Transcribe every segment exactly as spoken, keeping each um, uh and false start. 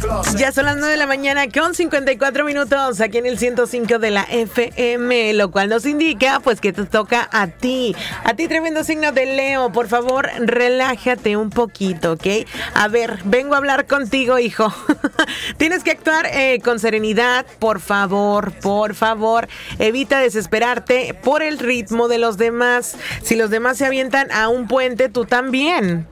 Ya son las nueve de la mañana con cincuenta y cuatro minutos aquí en el ciento cinco de la F M, lo cual nos indica pues que te toca a ti. A ti, tremendo signo de Leo, por favor, relájate un poquito, ¿ok? A ver, vengo a hablar contigo, hijo. Tienes que actuar eh, con serenidad, por favor, por favor. Evita desesperarte por el ritmo de los demás. Si los demás se avientan a un puente, tú también.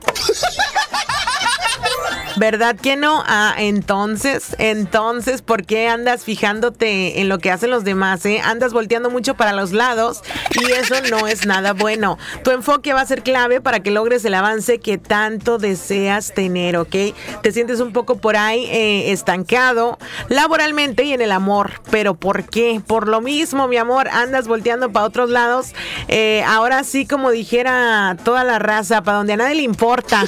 ¿Verdad que no? Ah, entonces, entonces, ¿por qué andas fijándote en lo que hacen los demás, eh? Andas volteando mucho para los lados y eso no es nada bueno. Tu enfoque va a ser clave para que logres el avance que tanto deseas tener, ¿ok? Te sientes un poco por ahí eh, estancado laboralmente y en el amor. ¿Pero por qué? Por lo mismo, mi amor, andas volteando para otros lados. Eh, ahora sí, como dijera toda la raza, para donde a nadie le importa.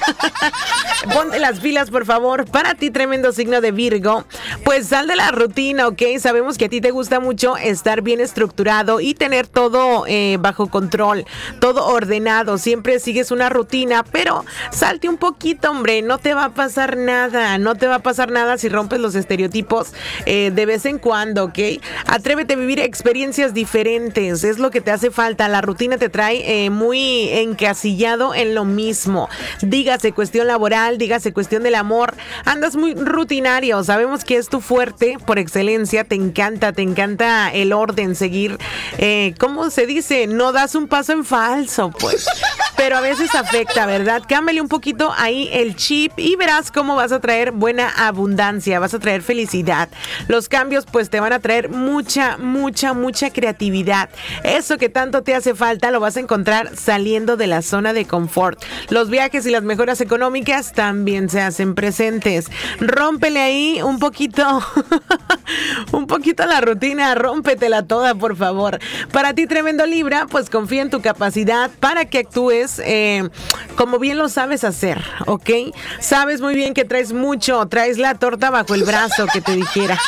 Ponte las pilas, por favor. Para ti, tremendo signo de Virgo, pues sal de la rutina, ¿ok? Sabemos que a ti te gusta mucho estar bien estructurado y tener todo eh, bajo control, todo ordenado. Siempre sigues una rutina, pero salte un poquito, hombre. No te va a pasar nada. No te va a pasar nada si rompes los estereotipos eh, de vez en cuando, ¿ok? Atrévete a vivir experiencias diferentes. Es lo que te hace falta. La rutina te trae eh, muy encasillado en lo mismo. Dígase cuestión laboral, dígase cuestión del amor, andas muy rutinario. Sabemos que es tu fuerte por excelencia, te encanta, te encanta el orden, seguir, eh, ¿cómo se dice? No das un paso en falso, pues. Pero a veces afecta, ¿verdad? Cámbiale un poquito ahí el chip y verás cómo vas a traer buena abundancia, vas a traer felicidad. Los cambios pues te van a traer mucha, mucha, mucha creatividad. Eso que tanto te hace falta lo vas a encontrar saliendo de la zona de confort. Los viajes y las mejoras económicas también se hacen presentes. Rómpele ahí un poquito, un poquito la rutina, rómpetela toda, por favor. Para ti, tremendo Libra, pues confía en tu capacidad para que actúes Eh, como bien lo sabes hacer, ¿ok? Sabes muy bien que traes mucho, traes la torta bajo el brazo, que te dijera.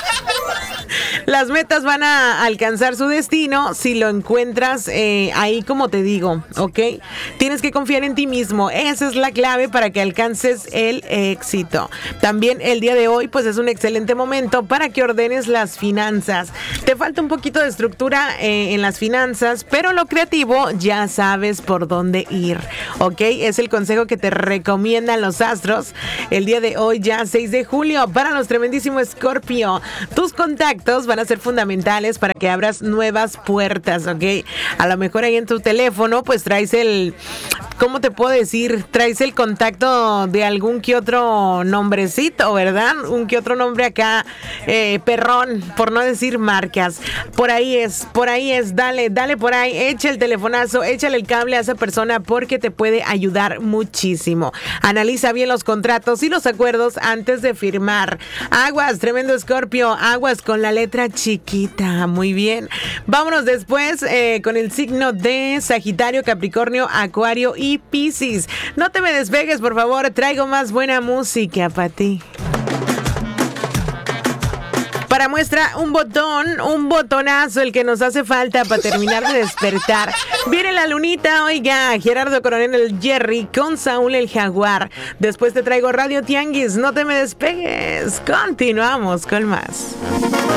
Las metas van a alcanzar su destino si lo encuentras eh, ahí, como te digo, ¿ok? Tienes que confiar en ti mismo. Esa es la clave para que alcances el éxito. También el día de hoy, pues es un excelente momento para que ordenes las finanzas. Te falta un poquito de estructura eh, en las finanzas, pero lo creativo ya sabes por dónde ir, ¿ok? Es el consejo que te recomiendan los astros el día de hoy, ya seis de julio, para los tremendísimos Escorpio. Tus contactos van a ser fundamentales para que abras nuevas puertas, ¿ok? A lo mejor ahí en tu teléfono pues traes el, ¿cómo te puedo decir? Traes el contacto de algún que otro nombrecito, ¿verdad? Un que otro nombre acá, eh, perrón, por no decir marcas. Por ahí es, por ahí es, dale, dale por ahí, echa el telefonazo, échale el cable a esa persona porque te puede ayudar muchísimo. Analiza bien los contratos y los acuerdos antes de firmar. Aguas, tremendo Escorpio, aguas con la letra chiquita. Muy bien. Vámonos después eh, con el signo de Sagitario, Capricornio, Acuario y Piscis. No te me despegues, por favor. Traigo más buena música para ti. Para muestra, un botón, un botonazo, el que nos hace falta para terminar de despertar. Viene la lunita, oiga, Gerardo Coronel, el Jerry, con Saúl el Jaguar. Después te traigo Radio Tianguis, no te me despegues. Continuamos con más.